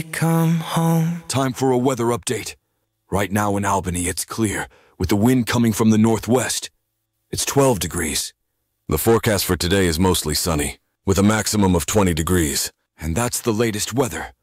Come home. Time for a weather update. Right now in Albany, it's clear, with the wind coming from the northwest. It's 12 degrees. The forecast for today is mostly sunny, with a maximum of 20 degrees. And that's the latest weather.